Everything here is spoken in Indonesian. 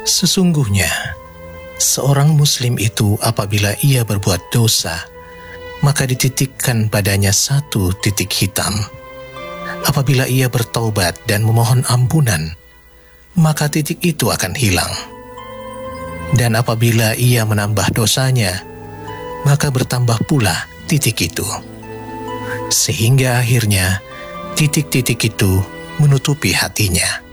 Sesungguhnya, seorang muslim itu apabila ia berbuat dosa, maka dititikkan padanya satu titik hitam. Apabila ia bertaubat dan memohon ampunan, maka titik itu akan hilang. Dan apabila ia menambah dosanya, maka bertambah pula titik itu. Sehingga akhirnya titik-titik itu menutupi hatinya.